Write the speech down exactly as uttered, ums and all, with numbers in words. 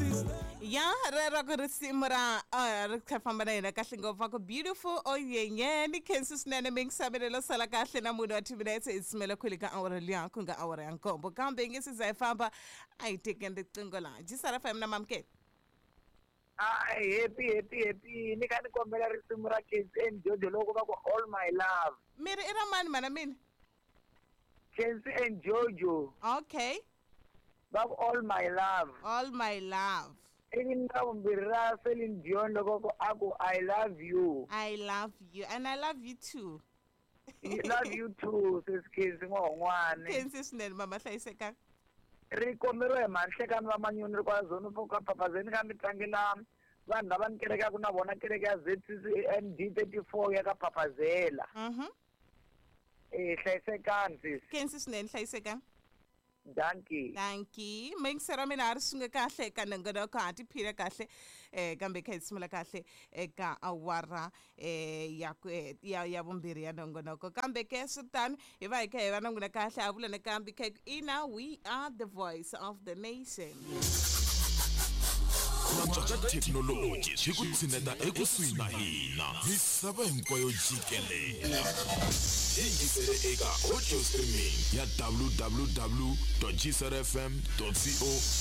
Ya re ra go re simra a re khafamba na yena kahle ngopfa ko beautiful oyenyeni Kansas nene mingisabelelo sala kahle na munhu wa two minutes isimela khuli ka awara liya ku nga awara ya nkombo kambe ngisiza ifamba ayiteke ndicingo la jisara F M na mamke Ay happy happy happy ni kani kombela risimu ra Kensi and Jojo loko va ku all my love miri ira mani mana mina Kensi and Jojo okay va ku all my love all my love Even now, Mbira Celine Dion loko ako I love you. I love you and I love you too. I love you too, sis Kensi ngongwane. Kensi sinene mama hlayiseka. Ri kombero e manhlekani va manyoni ri kwazona foka papazeni ka mitlangi la vanhu lava ni kerekaka na vona kereke ya Z C C N D thirty-four ya ka papazela. Mhm. Eh hlayisekani sis. Kensi sinene hlayiseka. Dankie. Dankie. Mingisera mina ari sunge kahle ka nangana ka ati phira kahle eh kambe kha isimela kahle eka awara eh ya ya ya vumbirhi ya nongonoko kambe ke sultan hi va hi kha hi va nangona kahle a vula na kambe kha ina we are the voice of the nation. Kunatsaka technology swi ku tshineta ekusuhi na hina misava hinkwayo jikelela yingisele eka audio streaming ya w w w dot g s r f m dot co